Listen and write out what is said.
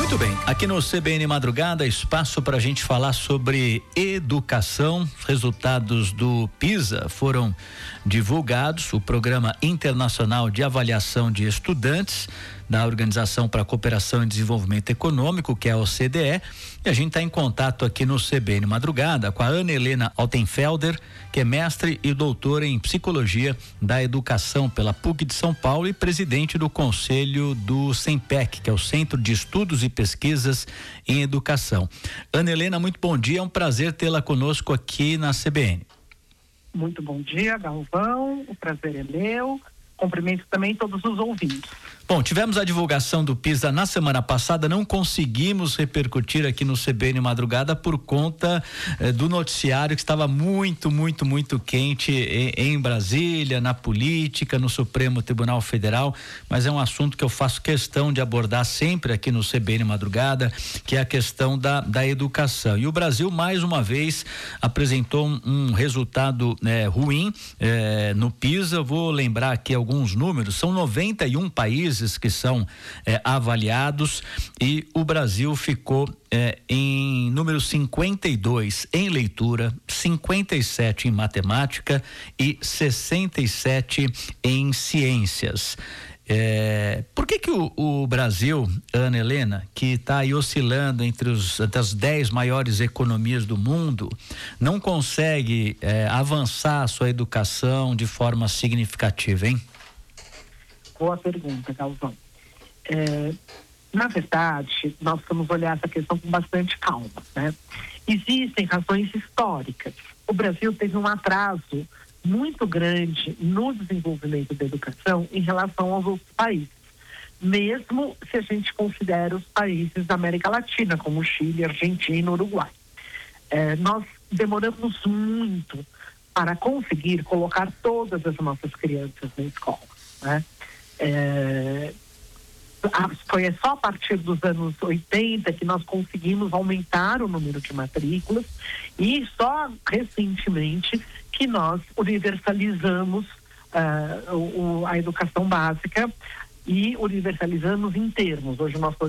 Muito bem, aqui no CBN Madrugada, espaço para a gente falar sobre educação. Resultados do PISA foram divulgados, o Programa Internacional de Avaliação de Estudantes da Organização para a Cooperação e Desenvolvimento Econômico, que é a OCDE, e a gente está em contato aqui no CBN Madrugada com a Ana Helena Altenfelder, que é mestre e doutora em Psicologia da Educação pela PUC de São Paulo e presidente do Conselho do CENPEC, que é o Centro de Estudos e Pesquisas em Educação. Ana Helena, muito bom dia, é um prazer tê-la conosco aqui na CBN. Muito bom dia, Galvão, o prazer é meu. Cumprimento também todos os ouvintes. Bom, tivemos a divulgação do PISA na semana passada, não conseguimos repercutir aqui no CBN Madrugada por conta do noticiário que estava muito quente em Brasília, na política, no Supremo Tribunal Federal, mas é um assunto que eu faço questão de abordar sempre aqui no CBN Madrugada, que é a questão da educação. E o Brasil, mais uma vez, apresentou um resultado ruim no PISA. Eu vou lembrar aqui alguns números, são 91 países que são avaliados e o Brasil ficou em número 52 em leitura, 57 em matemática e 67 em ciências. Por que o Brasil, Ana Helena, que está aí oscilando entre as 10 maiores economias do mundo, não consegue avançar a sua educação de forma significativa, hein? Boa pergunta, Galvão. Na verdade, nós vamos olhar essa questão com bastante calma, né? Existem razões históricas. O Brasil teve um atraso muito grande no desenvolvimento da educação em relação aos outros países, mesmo se a gente considera os países da América Latina, como Chile, Argentina, Uruguai. Nós demoramos muito para conseguir colocar todas as nossas crianças na escola, né? Foi só a partir dos anos 80 que nós conseguimos aumentar o número de matrículas e só recentemente que nós universalizamos a educação básica e universalizamos em termos. Hoje nós